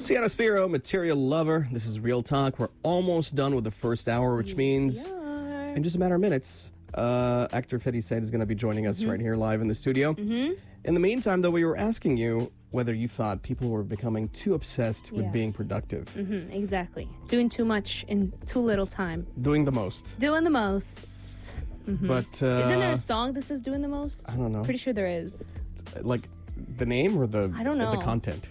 Sienna Spiro, Material Lover. This is Real Talk. We're almost done with the first hour, which means in just a matter of minutes, actor Fedi Said is going to be joining us right here live in the studio. In the meantime, though, we were asking you whether you thought people were becoming too obsessed with being productive. Exactly. Doing too much in too little time. Doing the most. Doing the most. But Isn't there a song that says doing the most? I don't know. Pretty sure there is. Like the name or the I don't know. the content?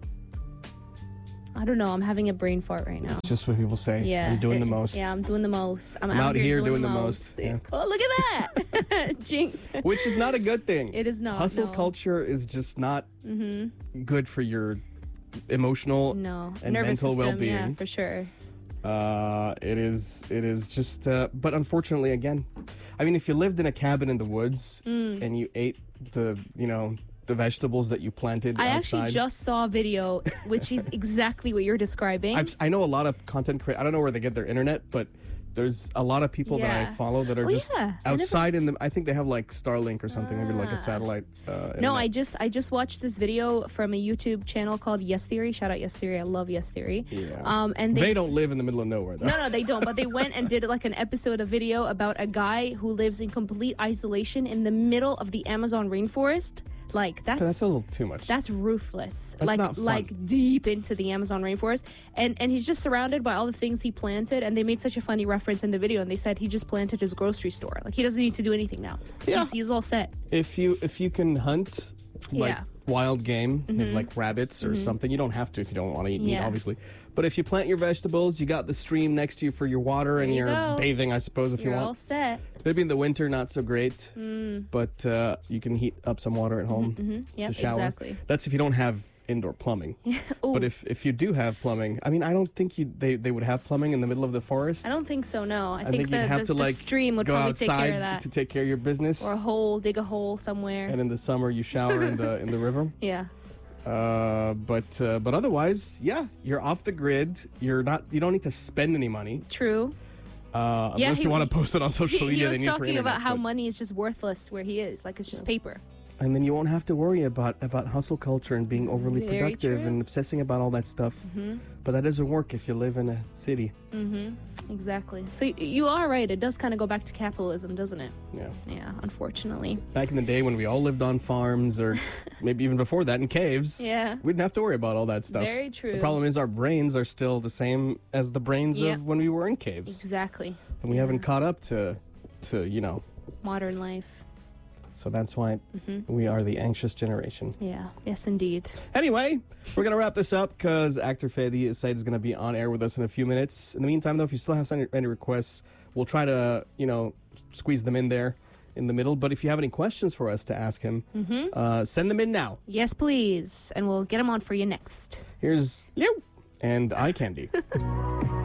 I don't know. I'm having a brain fart right now. It's just what people say. Yeah. I'm doing the most. Yeah, I'm doing the most. I'm out here doing the most. Yeah. Oh, look at that. Jinx. Which is not a good thing. It is not. Hustle no. culture is just not good for your emotional and nervous mental system, well-being. Yeah, for sure. It is just, but unfortunately, again, I mean, if you lived in a cabin in the woods and you ate the vegetables that you planted I outside. actually just saw a video, which is exactly what you're describing. I know a lot of content creators. I don't know where they get their internet, but there's a lot of people that I follow that are just outside in the. I think they have like Starlink or something, maybe like a satellite. No, internet. I just watched this video from a YouTube channel called Yes Theory. Shout out Yes Theory. I love Yes Theory. Yeah. And they don't live in the middle of nowhere, though. No, they don't. But they went and did like an episode of video about a guy who lives in complete isolation in the middle of the Amazon rainforest. Like that's a little too much. That's ruthless. That's not fun. Like deep into the Amazon rainforest, and he's just surrounded by all the things he planted. And they made such a funny reference in the video, and they said he just planted his grocery store. Like he doesn't need to do anything now. Yeah. He's all set. If you can hunt like wild game, like rabbits or something, you don't have to if you don't want to eat meat, obviously. But if you plant your vegetables, you got the stream next to you for your water, and you're bathing, I suppose, if you want. You're all set. Maybe in the winter, not so great, but you can heat up some water at home to shower. Exactly. That's if you don't have indoor plumbing. But if you do have plumbing, I mean, I don't think they would have plumbing in the middle of the forest. I don't think so, no. I think you'd have to like stream would go probably outside take care of that. to take care of your business. Or dig a hole somewhere. And in the summer, you shower in the river. Yeah. But otherwise, yeah, you're off the grid. You don't need to spend any money. True. Unless you want to post it on social media. He was talking about how money is just worthless where he is. Like, it's just paper. And then you won't have to worry about hustle culture and being overly productive and obsessing about all that stuff. But that doesn't work if you live in a city. Exactly. So you are right. It does kind of go back to capitalism, doesn't it? Yeah. Yeah, unfortunately. Back in the day when we all lived on farms, or maybe even before that in caves, we didn't have to worry about all that stuff. Very true. The problem is our brains are still the same as the brains of when we were in caves. Exactly. And we haven't caught up to modern life. So that's why we are the anxious generation. Yeah. Yes, indeed. Anyway, we're going to wrap this up because actor Fedi Said is going to be on air with us in a few minutes. In the meantime, though, if you still have any requests, we'll try to, squeeze them in there in the middle. But if you have any questions for us to ask him, send them in now. Yes, please. And we'll get them on for you next. Here's Liu and Eye Candy.